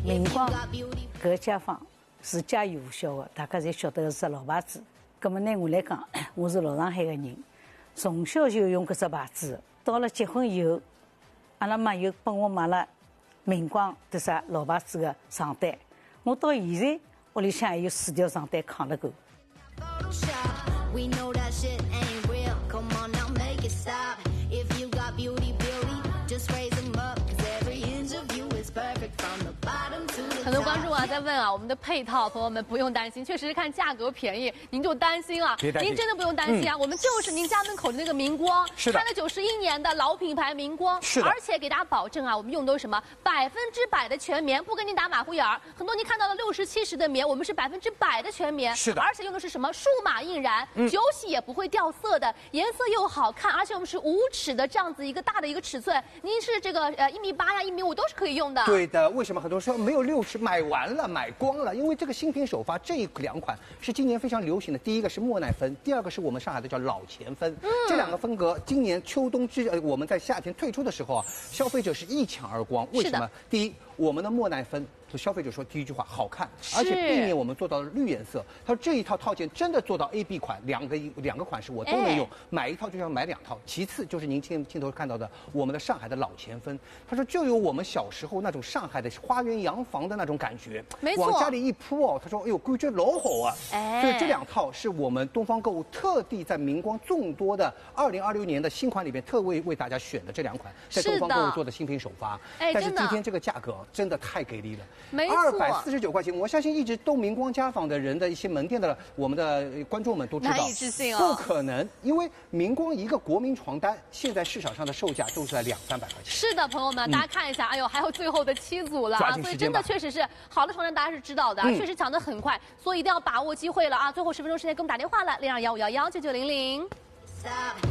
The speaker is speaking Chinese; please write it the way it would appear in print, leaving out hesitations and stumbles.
明光搿街坊是家喻户晓的，大家侪晓得是老牌子。葛么呢，我来讲，我是老上海个人，从小就用搿只牌子。到了结婚以后，阿拉妈又帮我买了明光迭啥老牌子个床单，我到现在屋里向还有4条床单扛了够。 很多观众啊在问啊，我们的配套，朋友们不用担心，确实是看价格便宜，您就担心了。您真的不用担心啊，我们就是您家门口的那个明光， 是的， 开了91年的老品牌明光， 是的， 而且给大家保证啊，我们用的都是什么100%的全棉，不跟您打马虎眼儿。很多您看到的60、70的棉，我们是100%的全棉， 是的， 而且用的是什么数码印染，久洗也不会掉色的，颜色又好看，而且我们是5尺的这样子一个大的一个尺寸，您是这个1.8米呀、1.5米都是可以用的。 对的，为什么很多人说没有6尺买完了？买光了，因为这个新品首发这2款是今年非常流行的，第一个是莫奈芬，第二个是我们上海的叫老钱芬。这2个风格今年秋冬我们在夏天推出的时候啊，消费者是一抢而光。为什么？第一，我们的莫奈芬，消费者说第一句话好看，而且避免我们做到了绿颜色。他说这一套套件真的做到 A、B 款两个款式我都能用，买一套就像买2套。其次就是您镜头看到的我们的上海的老钱芬，他说就有我们小时候那种上海的花园洋房的那种感觉， 没错， 往家里一铺哦，他说哎呦感觉老好啊。所以这2套是我们东方购物特地在明光众多的2026年的新款里边特为大家选的这2款，在东方购物做的新品首发。但是今天这个价格真的太给力了。249块钱，我相信一直都明光家纺的人的一些门店的我们的观众们都知道， 难以置信不可能，因为明光一个国民床单现在市场上的售价都是在200-300块钱。 是的，朋友们，大家看一下，哎呦，还有最后的7组了啊，所以真的确实是好的床单大家是知道的，确实抢得很快，所以一定要把握机会了啊！最后10分钟时间给我们打电话了，0215119900。